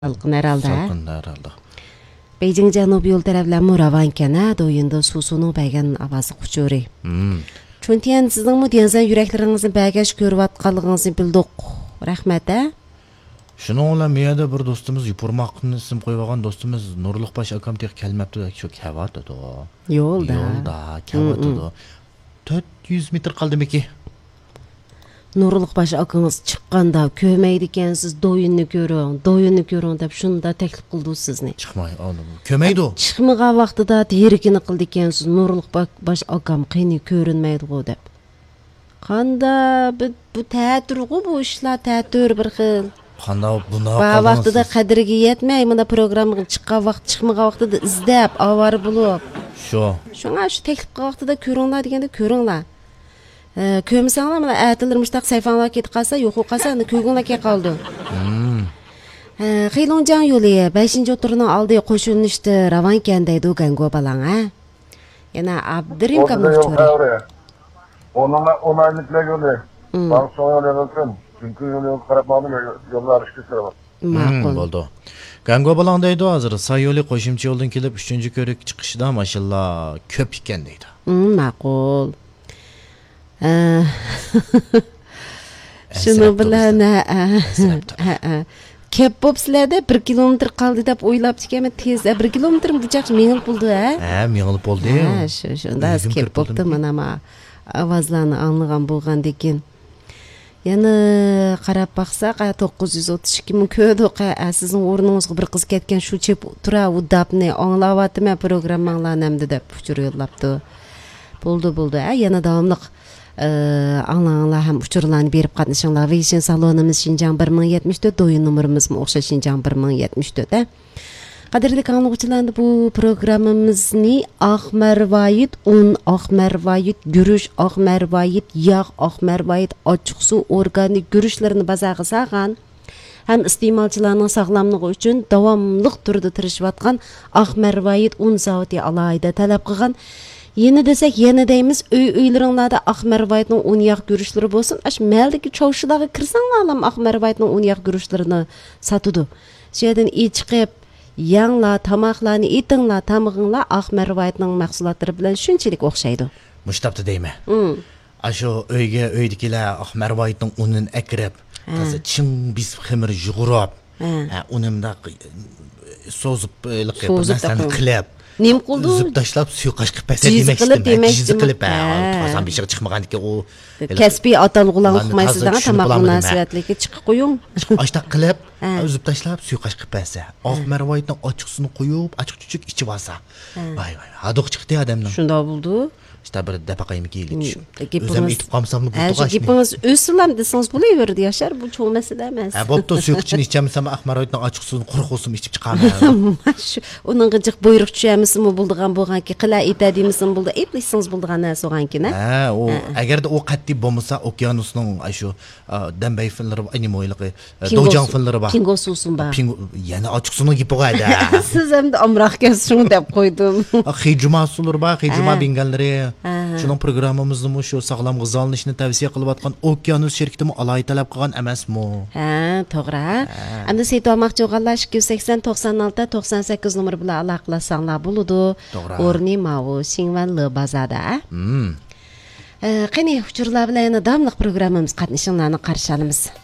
Salqın herhalde. Salqın herhalde. Beijing Janubi yol taraflarımı ravankana doyunda susunu bəgən avazı quçuri. Çünkü sizin mu denizden yüreklerinizin bəgəş görüvatqanlığınızı bildik. Rahmet ha? Şunun ola miyada bir dostumuz yupurmaqını isim qoyvagan dostumuz Nurluqbaş akam tek kelmepti da şu kevadı da. Yolda. Kevadı da. 400 metr kaldı meki? Nurluqbaş akınız çıqqanda kömeydi siz doyunu görün dep şunda teklif qıldı sizni. Çıkmay oğlum. Kömeydi o. Çıkmığa vaqtida derikini qıldı siz Nurluqbaş akam qini görünmeydi o dep. Qanda bu təəttürü bu işler təəttür bir xil. Qanda buna Ba vaqtida qadriga yetmey mana programga chiqqan vaqt chiqmagan vaqtida izdab avar bo'lib. Şuna şu teklif vaqtida ko'ringlar deganda ko'ringlar. Kömsanglar mana aytilır mustaq sayfanlar ketib qolsa, yo'q qolsa, ko'ngillar ke qoldi. Xilonjan yo'li 5-o'tirning oldi qo'shilishdi Ravankan deydi Gango balang ha. Yana Abdurim Kamovchori. Ona aylıkla yo'li. Ben sonra yo'ladim. Çünkü yolu qarabağını yollar işletiyor. Ma'qul. Bo'ldi. Gango balang deydi hozir. Sayoli qo'shimcha yo'ldan kelib 3-ko'rik chiqishida mashallah ko'p ekan deydi. Ma'qul. Şunu bilan kep bo'psizlarda 1 kilometr qoldi deb o'ylab chiqaman tez 1 kilometr buchaq mengil bo'ldi ha mengil bo'ldi shunda kep bo'pti mana ovozlarni anglagan bo'lgandan keyin yana qarab baqsaq 932 ming ko'rdi sizning o'rningizga bir qiz ketgan shu chep tura u dabni anglayapman programmanglarni hamda deb uchur yo'llabdi bo'ldi yana davomli anlanglar ham uchurlarni berib qatnashinglar Vision salonimiz Şinjan 1074 doyun numarimiz o'xshash Şinjan 1074 ha qadrli anglag'uchilar bu programmamizni Ahmarvoyit un Ahmarvoyit guruch Ahmarvoyit yog' Ahmarvoyit ochiq suv organik guruchlarini bazarga saqan ham iste'molchilarning sog'lomligi uchun davomli turda tirishayotgan Ahmarvoyit un zavodi alohida talab qilgan. Yeni desek yeni deymiz uylaringlarda Ahmarvoyitning un yog' guruchlari bo'lsin. Ash maldagi chovshilarga kirsanglar ham Ahmarvoyitning un yog' guruchlarini sotadi. Shu yerdan chiqib yanglar, tamoqlarni etinglar, tamog'inglar Ahmarvoyitning mahsulotlari bilan shunchalik o'xshaydi. Mushtabdi deyman. Ashu uydagilar Ahmarvoyitning unini akirib, toza chim bis ximir yug'urib, unimda sozib narsani qilib nim qildi? Zib tashlab suyoqash qilib pasa demoqchiman. Jiz qilib, tozan beshig chiqmagan ekan u. Kasbiy atalg'ular o'qimaysizlar, tamoq munosabatligi chiqib qo'ying. Ashta qilib, zib tashlab suyoqash qilib pasa. Ahmarvoyitning ochiqsini qo'yib, ochiq-chuchuk ichib olsa. Voy, hadoq chiqdi odamdan. Shunda bo'ldi. İşte bir depaqayım giylik. Özüm etib qamsam bu to'g'ashni. Gapingiz o'sirlam desangiz bo'laverdi Yashar, bu cho'ng masala emas. Bo'pti, suyuq ichini ichamasam Ahmarvoyitning ochiq suvini quruq olsin ichib chiqaman. Shu uning qijiq buyruq tushamisimi bo'lganki, qila aytadimizmi bo'ldi, eplisingiz bo'lgan narsa o'g'ankina. O agarda o qattiq bo'lmasa, okeanusning shu dambay finlari, animoyligi, dojang finlari bor. Pingo suvsin bor. Yana ochiq suvni yeb qo'yadi. Siz ham amroqga shuni deb qo'ydim. Xijma suvlar bor, xijma binganlari. Şunun programımızda şu sağlam gızalanışını tavsiye qılıbatqan Okeanus şirketimi alayı talab qilgan emasmi? To'g'ri. Endi sayt olmoqchi bo'lganlar 280 96 98 nomer bilan aloqalashsanglar bo'ladi. O'rni Mavo Singvanli bazada. Qani uchurlar bilan yana damliq programmamiz qatnashinglarni qarshi olamiz.